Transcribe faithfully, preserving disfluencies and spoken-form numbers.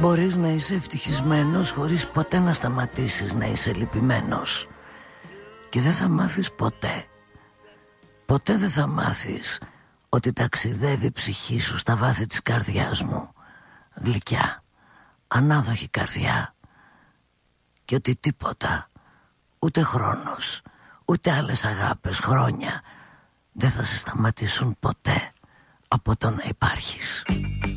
Μπορείς να είσαι ευτυχισμένος χωρίς ποτέ να σταματήσεις να είσαι λυπημένος. Και δεν θα μάθεις ποτέ. Ποτέ δεν θα μάθεις ότι ταξιδεύει η ψυχή σου στα βάθη της καρδιάς μου, γλυκιά, ανάδοχη καρδιά. Και ότι τίποτα, ούτε χρόνος, ούτε άλλες αγάπες, χρόνια, δεν θα σε σταματήσουν ποτέ από το να υπάρχεις.